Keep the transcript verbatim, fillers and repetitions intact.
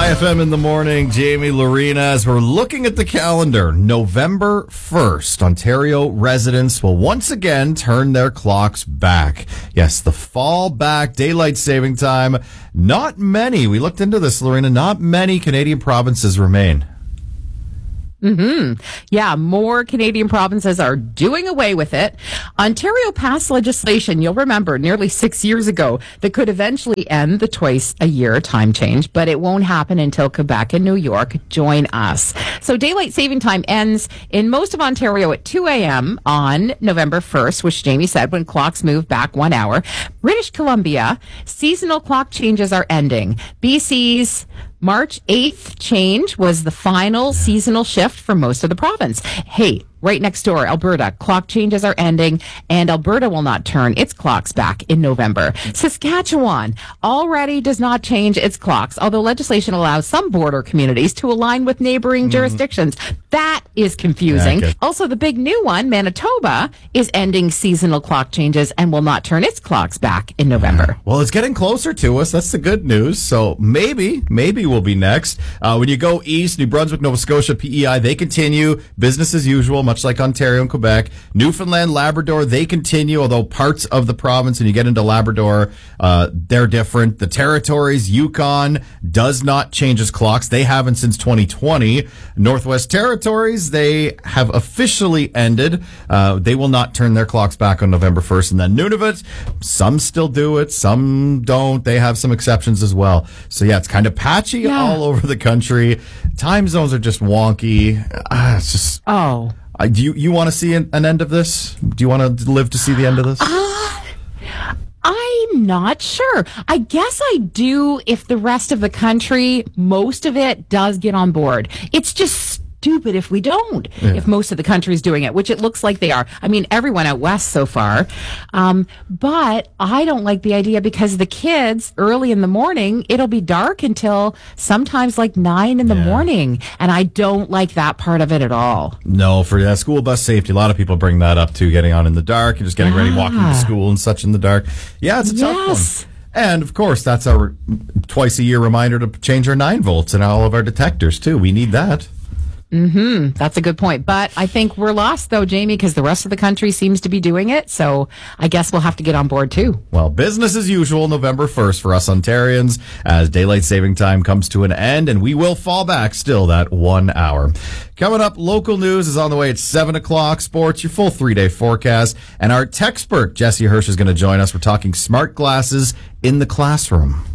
I F M in the morning, Jamie Lorena, as we're looking at the calendar, November first, Ontario residents will once again turn their clocks back. Yes, the fall back daylight saving time. Not many, we looked into this, Lorena, not many Canadian provinces remain. Mm-hmm. Yeah, more Canadian provinces are doing away with it. Ontario passed legislation, you'll remember, nearly six years ago that could eventually end the twice-a-year time change, but it won't happen until Quebec and New York join us. So daylight saving time ends in most of Ontario at two a.m. on November first, which Jamie said when clocks move back one hour. British Columbia, seasonal clock changes are ending. B C's March eighth change was the final seasonal shift for most of the province. Hey, right next door, Alberta, clock changes are ending, and Alberta will not turn its clocks back in November. Saskatchewan already does not change its clocks, although legislation allows some border communities to align with neighboring mm. jurisdictions. That is confusing. Yeah, also, the big new one, Manitoba, is ending seasonal clock changes and will not turn its clocks back in November. Well, it's getting closer to us. That's the good news. So maybe, maybe we'll be next. Uh, when you go east, New Brunswick, Nova Scotia, P E I, they continue business as usual, much like Ontario and Quebec. Newfoundland, Labrador, they continue, although parts of the province, and you get into Labrador, uh, they're different. The territories, Yukon, does not change its clocks. They haven't since twenty twenty. Northwest Territories, they have officially ended. Uh, they will not turn their clocks back on November first. And then Nunavut, some still do it, some don't. They have some exceptions as well. So yeah, it's kind of patchy yeah. all over the country. Time zones are just wonky. Uh, it's just... Oh. Uh, do you, you want to see an, an end of this? Do you want to live to see the end of this? Uh, I'm not sure. I guess I do if the rest of the country, most of it, does get on board. It's just stupid if we don't, yeah. if most of the country's doing it, which it looks like they are. I mean, everyone out west so far. Um, but I don't like the idea because the kids, early in the morning, it'll be dark until sometimes like nine in the yeah. morning. And I don't like that part of it at all. No, for yeah, school bus safety, a lot of people bring that up too, getting on in the dark and just getting yeah. ready, walking to school and such in the dark. Yeah, it's a tough yes. one. And, of course, that's our twice-a-year reminder to change our nine volts in all of our detectors, too. We need that. Mm-hmm. That's a good point. But I think we're lost, though, Jamie, because the rest of the country seems to be doing it. So I guess we'll have to get on board, too. Well, business as usual, November first for us Ontarians as daylight saving time comes to an end, and we will fall back still that one hour. Coming up, local news is on the way at seven o'clock. Sports, your full three-day forecast. And our tech expert, Jesse Hirsch, is going to join us. We're talking smart glasses in the classroom.